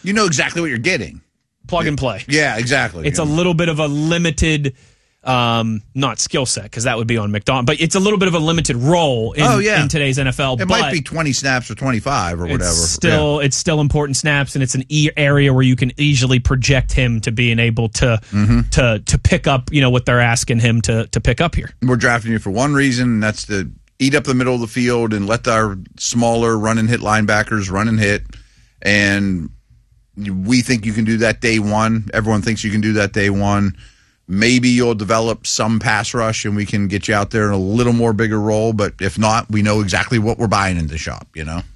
You know exactly what you're getting. Plug and play. Yeah, exactly. It's a little bit of a limited, not skill set, because that would be on McDonald, but it's a little bit of a limited role in today's NFL. It might be 20 snaps or 25 or whatever. It's still important snaps, and it's an area where you can easily project him to being able to pick up, what they're asking him to pick up here. We're drafting you for one reason, and that's to eat up the middle of the field and let our smaller run and hit linebackers run and hit. And we think you can do that day one. Everyone thinks you can do that day one. Maybe you'll develop some pass rush and we can get you out there in a little more bigger role. But if not, we know exactly what we're buying in the shop,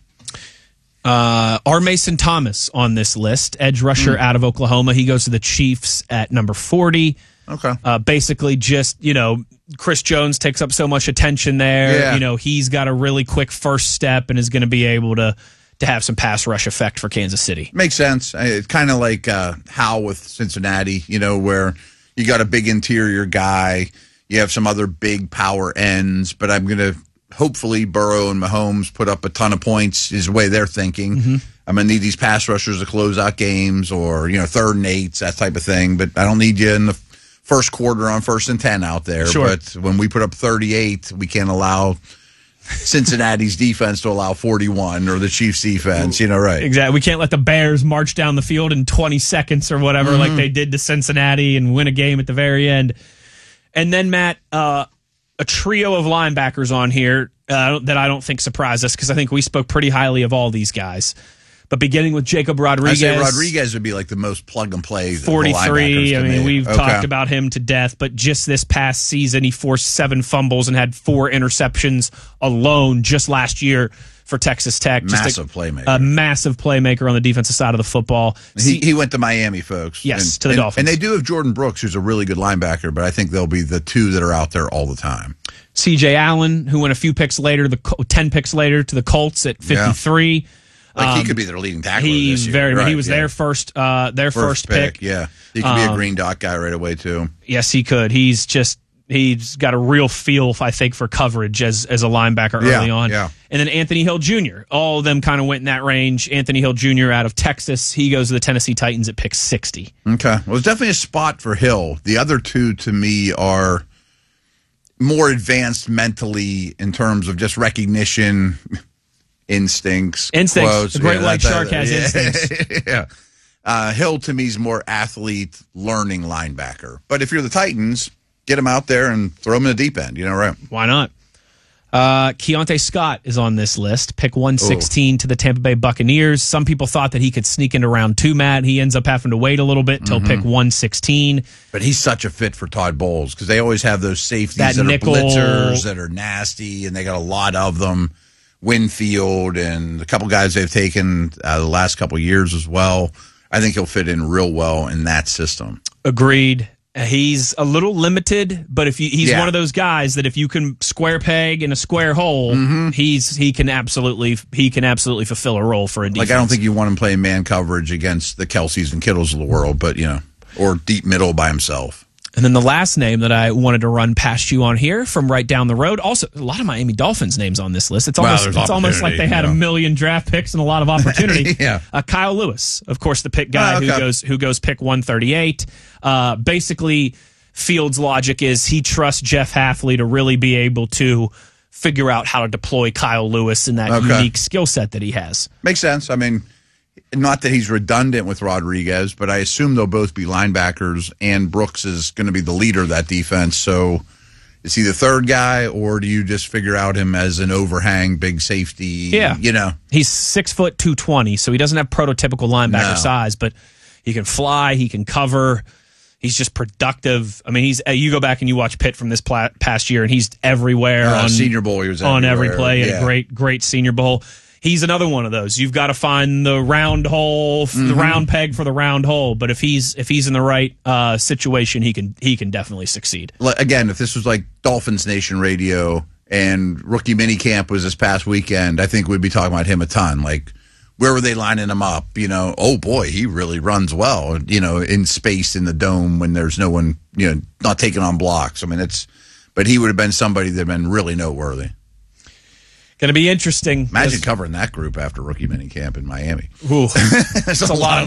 R. Mason Thomas on this list, edge rusher out of Oklahoma. He goes to the Chiefs at number 40. Okay. Basically just, Chris Jones takes up so much attention there. Yeah. He's got a really quick first step and is going to be able to have some pass rush effect for Kansas City. Makes sense. It's kind of like Howell with Cincinnati, where you got a big interior guy, you have some other big power ends, but I'm going to hopefully Burrow and Mahomes put up a ton of points is the way they're thinking. Mm-hmm. I'm going to need these pass rushers to close out games or, 3rd and 8s, that type of thing, but I don't need you in the first quarter on 1st and 10 out there. Sure. But when we put up 38, we can't allow Cincinnati's defense to allow 41 or the Chiefs defense, right. Exactly. We can't let the Bears march down the field in 20 seconds or whatever like they did to Cincinnati and win a game at the very end. And then, Matt, a trio of linebackers on here that I don't think surprised us because I think we spoke pretty highly of all these guys. But beginning with Jacob Rodriguez. I say Rodriguez would be like the most plug and play. 43. I mean, we've talked about him to death, but just this past season, he forced 7 fumbles and had 4 interceptions alone just last year for Texas Tech. Massive playmaker. A massive playmaker on the defensive side of the football. He went to Miami, folks. Yes, to the Dolphins. And they do have Jordan Brooks, who's a really good linebacker, but I think they'll be the 2 that are out there all the time. C.J. Allen, who went a few picks later, 10 picks later to the Colts at 53. Yeah. He could be their leading tackler this year. He was their first pick. Yeah, he could be a green dot guy right away too. Yes, he could. He's got a real feel, I think, for coverage as a linebacker early on. Yeah. And then Anthony Hill Jr. All of them kind of went in that range. Anthony Hill Jr. out of Texas. He goes to the Tennessee Titans at pick 60. Okay, well, it's definitely a spot for Hill. The other 2 to me are more advanced mentally in terms of just recognition. Instincts. Quotes. A great white shark has instincts. Yeah. Hill, to me, is more athlete, learning linebacker. But if you're the Titans, get him out there and throw him in the deep end. Right? Why not? Keontae Scott is on this list. Pick 116 to the Tampa Bay Buccaneers. Some people thought that he could sneak into round 2, Matt. He ends up having to wait a little bit until pick 116. But he's such a fit for Todd Bowles because they always have those safeties that are nickel blitzers, that are nasty, and they got a lot of them. Winfield and a couple guys they've taken the last couple of years as well. I think he'll fit in real well in that system. Agreed. He's a little limited, but if he's one of those guys that if you can square peg in a square hole, he can absolutely fulfill a role for a defense. Like I don't think you want him playing man coverage against the Kelseys and Kittles of the world, but or deep middle by himself. And then the last name that I wanted to run past you on here from right down the road, also a lot of Miami Dolphins names on this list. It's almost like they had a million draft picks and a lot of opportunity. Kyle Lewis, of course, the pick guy who goes pick 138. Basically, Fields' logic is he trusts Jeff Hafley to really be able to figure out how to deploy Kyle Lewis in that unique skill set that he has. Makes sense. I mean, not that he's redundant with Rodriguez, but I assume they'll both be linebackers, and Brooks is going to be the leader of that defense. So is he the 3rd guy, or do you just figure out him as an overhang, big safety? Yeah. He's 6 foot 220, so he doesn't have prototypical linebacker size, but he can fly, he can cover. He's just productive. I mean, you go back and you watch Pitt from this past year, and he's everywhere on Senior Bowl. He was on every play, and a great Senior Bowl. He's another one of those. You've got to find the round hole, the round peg for the round hole. But if he's in the right situation, he can definitely succeed. Again, if this was like Dolphins Nation Radio and rookie minicamp was this past weekend, I think we'd be talking about him a ton. Like, where were they lining him up? Oh boy, he really runs well. In space in the dome when there's no one, not taking on blocks. I mean, but he would have been somebody that had been really noteworthy. Going to be interesting. Imagine covering that group after rookie minicamp in Miami. Ooh, it's a lot of